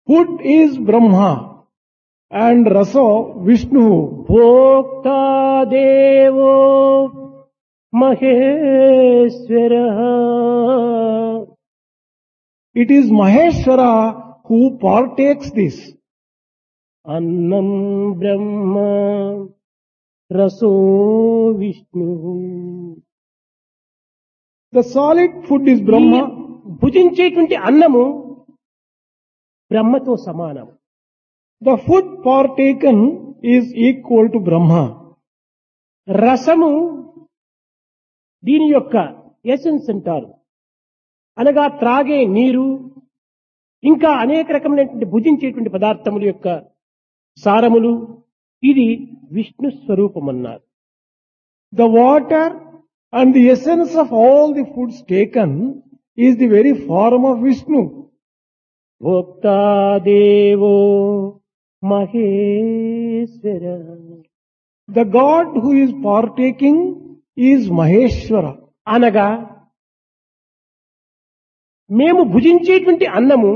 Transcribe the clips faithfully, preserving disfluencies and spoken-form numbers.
Food is Brahma and Rasa Vishnu. భోక్తా దేవో మహేశ్వరః. It is Maheshwara who partakes this. అన్నం బ్రహ్మ రసో Vishnu. The solid food is Brahma. భుజించేటువంటి అన్నము బ్రహ్మతో సమానం. The food partaken is equal to Brahma. రసము దీని యొక్క essence అంటారు, అనగా త్రాగే నీరు, ఇంకా అనేక రకమైనటువంటి భుజించేటువంటి పదార్థముల యొక్క సారములు, ఇది Vishnu స్వరూపమన్నారు. The water and the essence of all the foods taken is the very form of Vishnu. భోక్తా దేవో Maheshwara. The God who is partaking is Maheshwara. అనగా మేము భుజించేటువంటి అన్నము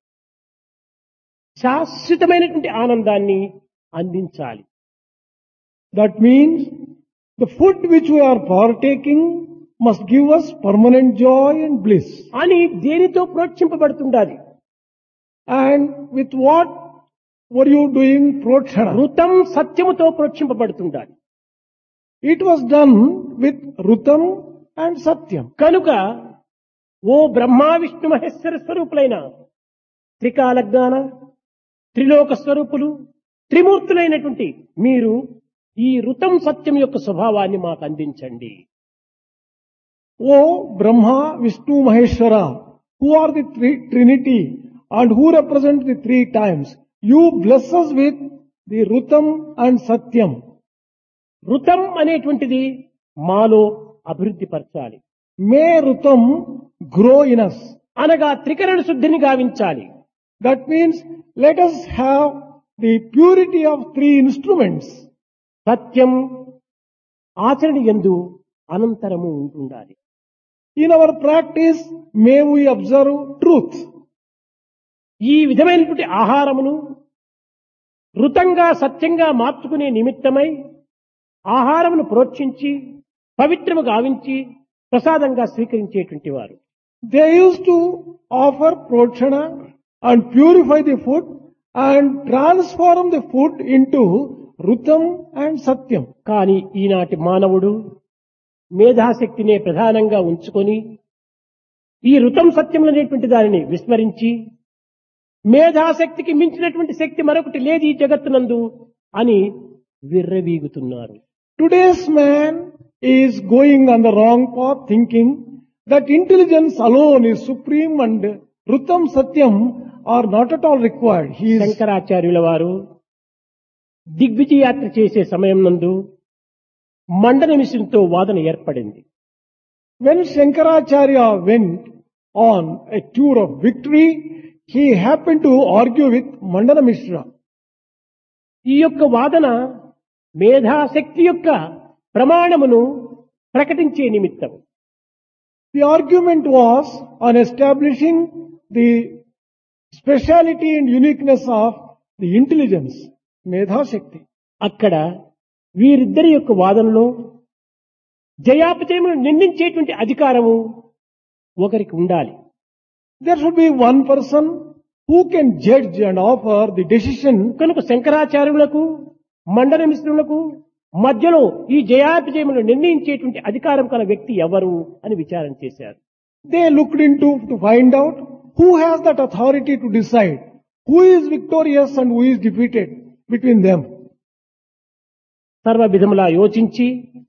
శాశ్వతమైనటువంటి ఆనందాన్ని అందించాలి. That means the food which we are partaking must give us permanent joy and bliss. అని దేనితో ప్రోత్సహింపబడుతుండాలి? And with what were you doing protshana? ఋతం సత్యముతో ప్రోత్సహింపబడుతుండాలి. It was done with Rutam and Satyam. కనుక ఓ బ్రహ్మా విష్ణు మహేశ్వర స్వరూపులైన త్రికాలజ్ఞాన త్రిలోక స్వరూపులు త్రిమూర్తులైనటువంటి మీరు ఈ ఋతం సత్యం యొక్క స్వభావాన్ని మాకు అందించండి. O Brahma, Vishnu, Maheshwara, who are the three Trinity and who represent the three times, you bless us with the Rutam and Satyam. ఋతం అనేటువంటిది మాలో అభివృద్ధి పరచాలి. May Rutam grow in us. అనగా త్రికరణ శుద్ధిని గావించాలి. That means let us have the purity of three instruments. సత్యం ఆచరణ యందు అనంతరము ఉంటుండాలి. In our practice, may we observe truth. ఈ విధమైనటువంటి ఆహారమును ఋతంగా సత్యంగా మార్చుకునే నిమిత్తమై ఆహారమును ప్రోక్షించి పవిత్రము గావించి ప్రసాదంగా స్వీకరించేటువంటి వారు. They used to offer protshana and purify the food and transform the food into Rutam and Satyam. కానీ ఈనాటి మానవుడు మేధాశక్తినే ప్రధానంగా ఉంచుకొని ఈ ఋతం సత్యములు అనేటువంటి దానిని విస్మరించి మేధాశక్తికి మించినటువంటి శక్తి మరొకటి లేదు ఈ జగత్తునందు అని విర్రవీగుతున్నారు. Today's man is going on the wrong path, thinking that intelligence alone is supreme and Rutam Satyam are not at all required. He is శంకరాచార్యుల వారు దిగ్విజయ యాత్ర చేసే సమయం నందు మండన మిషన్తో వాదన ఏర్పడింది. When Shankaracharya went on a tour of victory, he happened to argue with Mandana Mishra. ఈ యొక్క వాదన మేధాశక్తి యొక్క ప్రమాణమును ప్రకటించే నిమిత్తం. The argument was on establishing the speciality and uniqueness of the intelligence, Medha Shakti. అక్కడ వీరిద్దరి యొక్క వాదనలో జయాపజయములను నిర్ణయించేటువంటి అధికారము ఒకరికి ఉండాలి. There should be one person who can judge and offer the decision. కనుక శంకరాచార్యులకు మండన మిశ్రులకు మధ్యలో ఈ జయాపజయములను నిర్ణయించేటువంటి అధికారం కల వ్యక్తి ఎవరు అని విచారణ చేశారు. They looked into to find out who has that authority to decide who is victorious and who is defeated between them. సర్వ విధములా యోచించి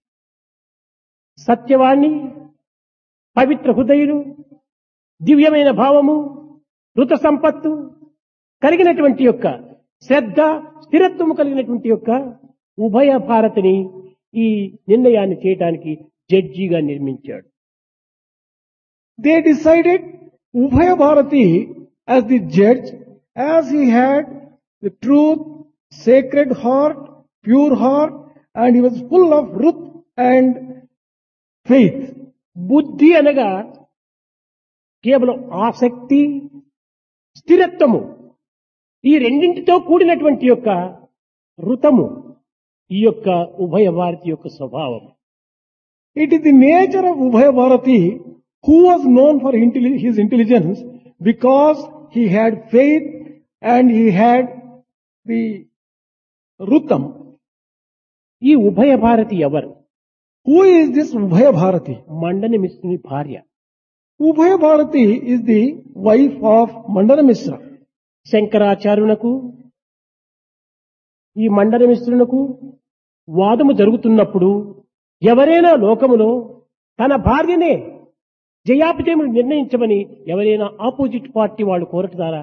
సత్యవాణి పవిత్ర హృదయులు దివ్యమైన భావము ఋత సంపత్తు కలిగినటువంటి యొక్క శ్రద్ధ స్థిరత్వము కలిగినటువంటి యొక్క ఉభయ భారతిని ఈ నిర్ణయాన్ని చేయడానికి జడ్జిగా నిర్మించాడు. They decided Ubhaya Bharati as the judge, as he had the truth, sacred heart, pure heart, and he was full of ruth and faith. బుద్ధి అనగా కేవలం ఆసక్తి స్థిరత్వము ఈ రెండింటితో కూడినటువంటి యొక్క ఋతము ఈ యొక్క ఉభయ భారతి యొక్క స్వభావం. It is the nature of Ubhaya Bharati, who was known for intelli- his intelligence because he had faith and he had the Rutam. ఈ ఉభయ భారతి ఎవరు? Who is this Ubhaya Bharati? మండని మిశ్రుని భార్య. Ubhaya Bharati is the wife of Mandana Mishra. శంకరాచార్యునకు ఈ మండన మిశ్రునకు వాదము జరుగుతున్నప్పుడు ఎవరైనా లోకములో తన భార్యనే జయాపజయములు నిర్ణయించమని ఎవరైనా ఆపోజిట్ పార్టీ వాళ్ళు కోరటారా?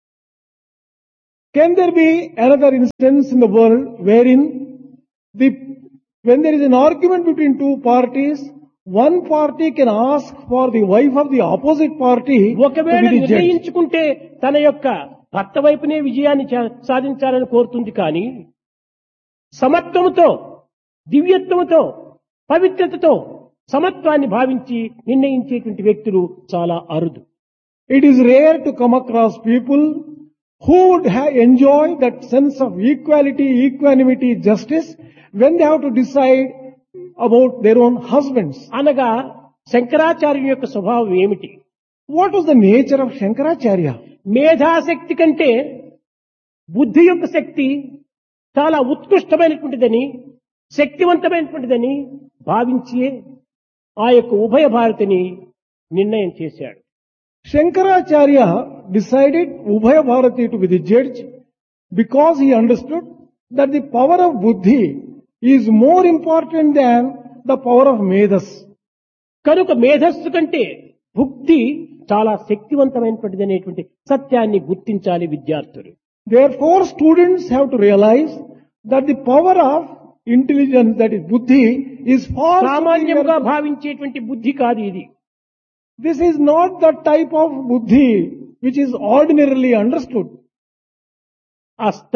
Can there be another instance in the world wherein the when there is an argument between two parties, one party can ask for the wife of the opposite party to ఒకవేళ be the judge? నిర్ణయించుకుంటే తన యొక్క భర్త వైపునే విజయాన్ని చా- సాధించాలని కోరుతుంది కానీ సమత్వముతో దివ్యత్వముతో పవిత్రతతో సమత్వాన్ని భావించి నిర్ణయించేటువంటి వ్యక్తులు చాలా అరుదు. It is rare to come across people who would ha- enjoy that sense of equality, equanimity, justice when they have to decide about their own husbands. అనగా శంకరాచార్యుని యొక్క స్వభావం ఏమిటి? What was the nature of Shankaracharya? మేధాశక్తి కంటే బుద్ధి యొక్క శక్తి చాలా ఉత్కృష్టమైనటువంటిదని శక్తివంతమైనటువంటిదని భావించి ఆ యొక్క ఉభయ భారతిని నిర్ణయం చేశాడు. Shankaracharya decided Ubhaya Bharati to be the judge because he understood that the power of buddhi is more important than the power of medas. కనుక మేధస్సు కంటే భుక్తి చాలా శక్తివంతమైనటువంటిది అనేటువంటి సత్యాన్ని గుర్తించాలి విద్యార్థులు. Therefore, students have to realize that the power of intelligence, that is buddhi, is far సామాన్యంగా superior. భావించేటువంటి బుద్ధి కాదు ఇది. This is not the type of buddhi which is ordinarily understood. అస్థ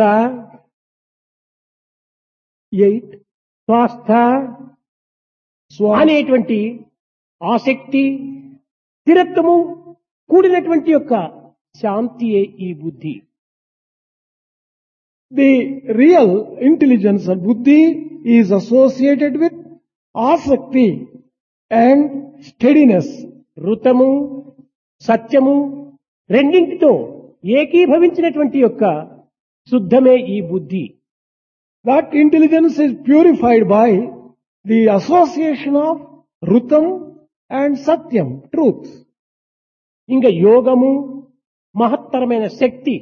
Eight. Swasthya Swa- అనేటువంటి ఆసక్తి స్థిరత్వము కూడినటువంటి యొక్క శాంతియే ఈ బుద్ధి. The real intelligence and buddhi is associated with asakti and steadiness. ఋతము సత్యము రెండింటితో ఏకీభవించినటువంటి యొక్క శుద్ధమే ఈ బుద్ధి. That intelligence is purified by the association of Rutam and Satyam, truth. ఇంకా యోగము మహత్తరమైన శక్తి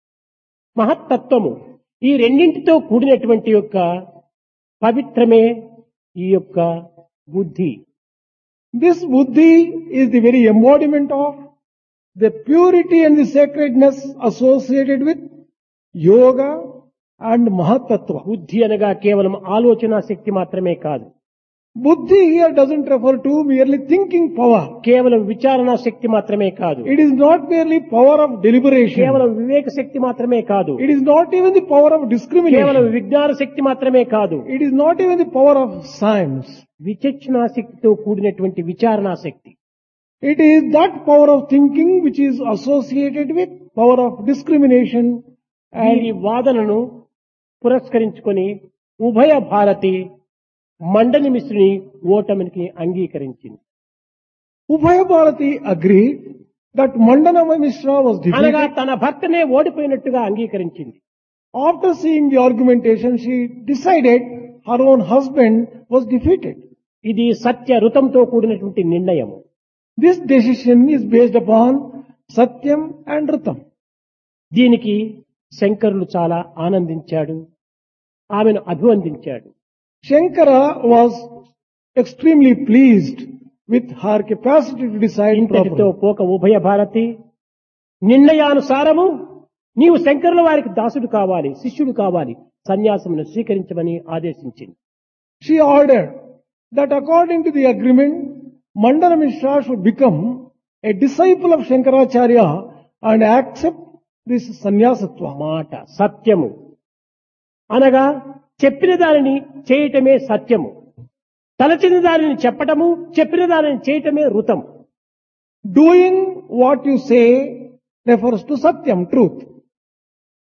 మహత్తత్వము ఈ రెండింటితో కూడినటువంటి యొక్క పవిత్రమే ఈ యొక్క బుద్ధి. This buddhi is the very embodiment of the purity and the sacredness associated with yoga and mahatattva. బుద్ధి అనగా కేవలం ఆలోచన శక్తి మాత్రమే కాదు, Buddhi here doesn't refer to merely thinking power. కేవలం విచారణ శక్తి మాత్రమే కాదు, It is not merely power of deliberation. కేవలం వివేక శక్తి మాత్రమే కాదు, It is not even the power of కేవలం discrimination. విజ్ఞాన శక్తి మాత్రమే కాదు, It is not even the power of science. విచక్షణ శక్తితో కూడినటువంటి విచారణ శక్తి. It is that power of thinking which is associated with power of discrimination. వీరి And వాదనను పురస్కరించుకొని ఉభయ భారతి మండని మిశ్రుని ఓటమికి అంగీకరించింది. Ubhaya Bharati agreed that Mandana Mishra was అనగా defeated. తన భర్తనే ఓడిపోయినట్టుగా అంగీకరించింది. After seeing the argumentation, she decided her own husband was defeated. ఇది సత్య ఋతంతో కూడినటువంటి నిర్ణయము. This decision is based upon Satyam and Rutam. దీనికి శంకరులు చాలా ఆనందించాడు, ఆమెను అభివందించాడు. Shankara was extremely pleased with her capacity to decide ఇంతటితో properly. పోక ఉభయ భారతి నిర్ణయానుసారము నీవు శంకరుల వారికి దాసుడు కావాలి, శిష్యుడు కావాలి, సన్యాసమును స్వీకరించమని ఆదేశించింది. She ordered that according to the agreement, Mandana Mishra should become a disciple of Shankaracharya and accept this sannyasatva. మాట సత్యము అనగా చెప్పిన దానిని చేయటమే సత్యము, తలచిన దానిని చెప్పటము చెప్పిన దానిని చేయటమే ఋతం. Doing what you say refers to Satyam, truth.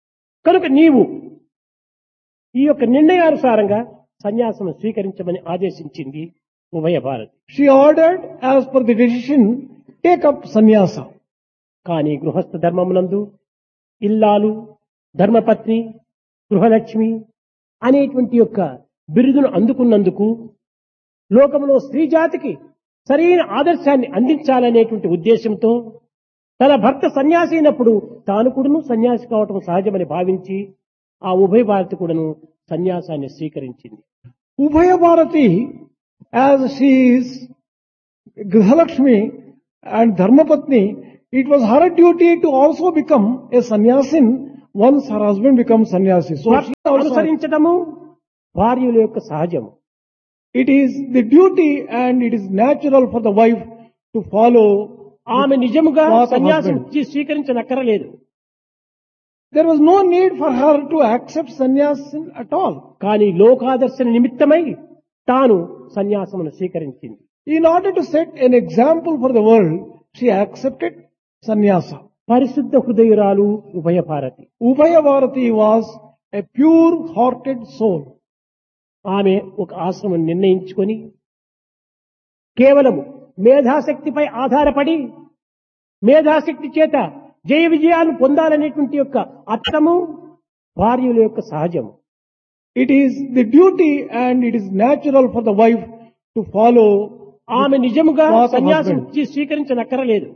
కనుక నీవు ఈ యొక్క నిర్ణయానుసారంగా సన్యాసం స్వీకరించమని ఆదేశించింది ఉభయ Bharati. She ordered, as per the decision, take up sannyasa. కానీ గృహస్థ ధర్మమునందు ఇల్లాలు, ధర్మపత్ని, గృహలక్ష్మి అనేటువంటి యొక్క బిరుదును అందుకున్నందుకు లోకంలో స్త్రీ జాతికి సరైన ఆదర్శాన్ని అందించాలనేటువంటి ఉద్దేశంతో తన భర్త సన్యాసి అయినప్పుడు తాను కూడాను సన్యాసి కావటం సహజమని భావించి ఆ ఉభయ భారతి కూడాను సన్యాసాన్ని స్వీకరించింది. Ubhaya Bharati, as she is Grihalakshmi and Dharmapatni, it was her duty to also become a sannyasin once her husband becomes sannyasi. So she also, అనుసరించటము భార్యల యొక్క సహజము. it is the duty and it is natural for the wife to follow. ఆమె నిజముగా path of సన్యాసం husband. స్వీకరించనక్కరలేదు. There was no need for her to accept sannyasin at all. కానీ లోకాదర్శన నిమిత్తమై తాను సన్యాసమును స్వీకరించింది. In order to set an example for the world, she accepted sannyasa. పరిశుద్ధ హృదయురాలు ఉభయ Bharati. Ubhaya Bharati was a pure-hearted soul. ఆమె ఒక ఆశ్రమం నిర్ణయించుకొని కేవలము మేధాశక్తిపై ఆధారపడి మేధాశక్తి చేత జయ విజయాలను పొందాలనేటువంటి యొక్క అర్థము భార్యల యొక్క సహజము. It is the duty and it is natural for the wife to follow ఆమె నిజముగా path of సన్యాసం husband. స్వీకరించనక్కరలేదు.